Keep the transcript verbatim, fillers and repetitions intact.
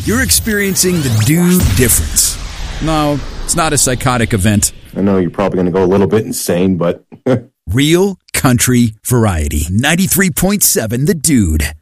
You're experiencing the Dude Difference. No, it's not a psychotic event. I know you're probably going to go a little bit insane, but... Real country variety. ninety-three point seven The Dude.